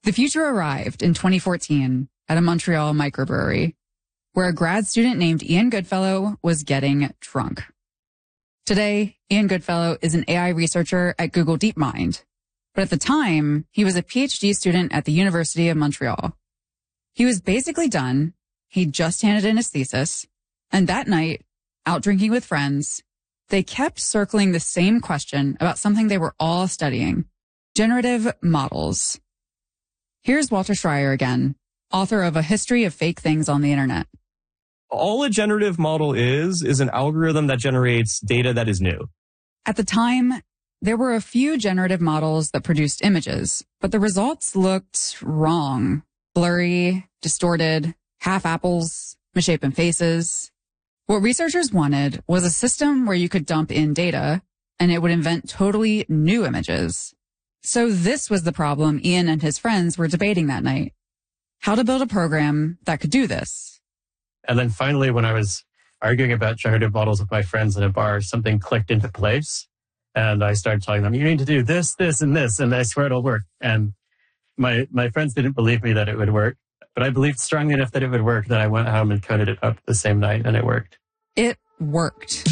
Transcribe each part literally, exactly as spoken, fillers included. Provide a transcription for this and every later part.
The future arrived in twenty fourteen at a Montreal microbrewery, where a grad student named Ian Goodfellow was getting drunk. Today, Ian Goodfellow is an A I researcher at Google DeepMind, but at the time, he was a PhD student at the University of Montreal. He was basically done. He'd just handed in his thesis, and that night, out drinking with friends, they kept circling the same question about something they were all studying: generative models. Here's Walter Schreier again, author of A History of Fake Things on the Internet. All a generative model is, is an algorithm that generates data that is new. At the time, there were a few generative models that produced images, but the results looked wrong. Blurry, distorted, half apples, misshapen faces. What researchers wanted was a system where you could dump in data and it would invent totally new images. So this was the problem Ian and his friends were debating that night: how to build a program that could do this. And then finally, when I was arguing about generative models with my friends in a bar, something clicked into place. And I started telling them, you need to do this, this, and this, and I swear it'll work. And my my friends didn't believe me that it would work, but I believed strongly enough that it would work that I went home and coded it up the same night, and it worked. It worked.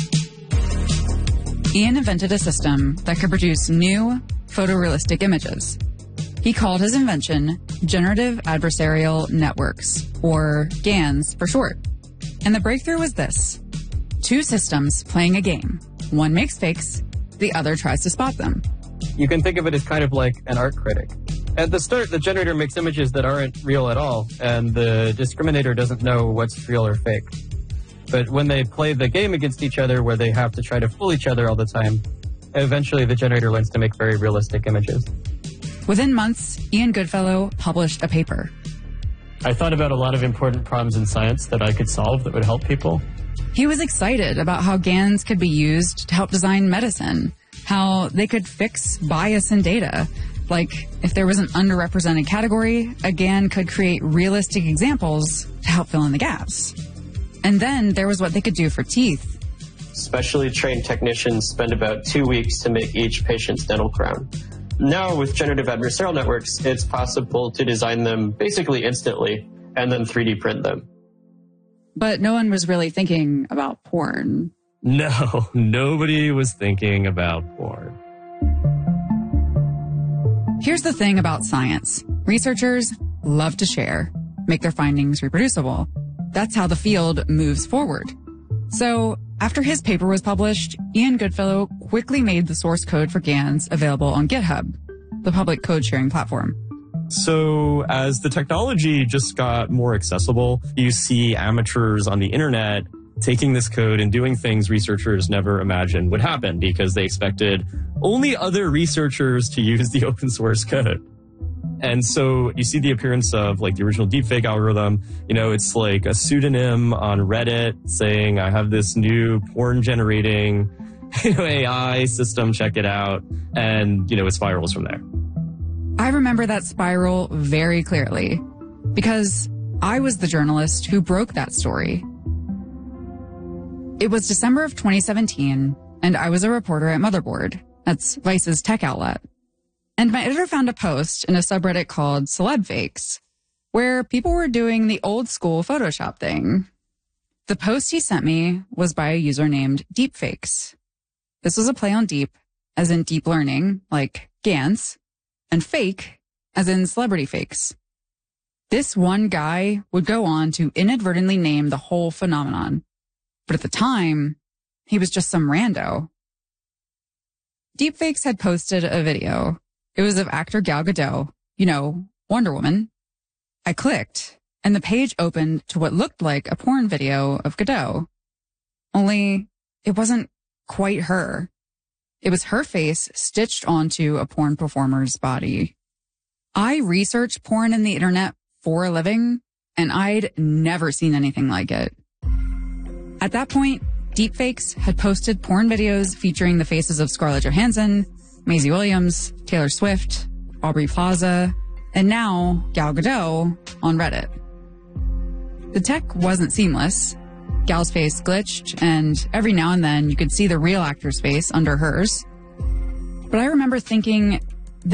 Ian invented a system that could produce new photorealistic images. He called his invention Generative Adversarial Networks, or GANs for short. And the breakthrough was this: two systems playing a game. One makes fakes, the other tries to spot them. You can think of it as kind of like an art critic. At the start, the generator makes images that aren't real at all, and the discriminator doesn't know what's real or fake. But when they play the game against each other, where they have to try to fool each other all the time, eventually the generator learns to make very realistic images. Within months, Ian Goodfellow published a paper. I thought about a lot of important problems in science that I could solve that would help people. He was excited about how GANs could be used to help design medicine, how they could fix bias in data. Like, if there was an underrepresented category, a GAN could create realistic examples to help fill in the gaps. And then there was what they could do for teeth. Specially trained technicians spend about two weeks to make each patient's dental crown. Now, with generative adversarial networks, it's possible to design them basically instantly and then three D print them. But no one was really thinking about porn. No, nobody was thinking about porn. Here's the thing about science. Researchers love to share, make their findings reproducible. That's how the field moves forward. So, after his paper was published, Ian Goodfellow quickly made the source code for GANs available on GitHub, the public code-sharing platform. So as the technology just got more accessible, you see amateurs on the internet taking this code and doing things researchers never imagined would happen because they expected only other researchers to use the open source code. And so you see the appearance of like the original deepfake algorithm. You know, it's like a pseudonym on Reddit saying, I have this new porn generating, you know, A I system, check it out. And, you know, it spirals from there. I remember that spiral very clearly because I was the journalist who broke that story. It was December of twenty seventeen, and I was a reporter at Motherboard. That's Vice's tech outlet. And my editor found a post in a subreddit called Celeb Fakes, where people were doing the old school Photoshop thing. The post he sent me was by a user named Deepfakes. This was a play on deep, as in deep learning, like GANs, and fake, as in celebrity fakes. This one guy would go on to inadvertently name the whole phenomenon. But at the time, he was just some rando. Deepfakes had posted a video. It was of actor Gal Gadot, you know, Wonder Woman. I clicked, and the page opened to what looked like a porn video of Gadot. Only, it wasn't quite her. It was her face stitched onto a porn performer's body. I research porn in the internet for a living, and I'd never seen anything like it. At that point, Deepfakes had posted porn videos featuring the faces of Scarlett Johansson, Maisie Williams, Taylor Swift, Aubrey Plaza, and now Gal Gadot on Reddit. The tech wasn't seamless. Gal's face glitched, and every now and then you could see the real actor's face under hers. But I remember thinking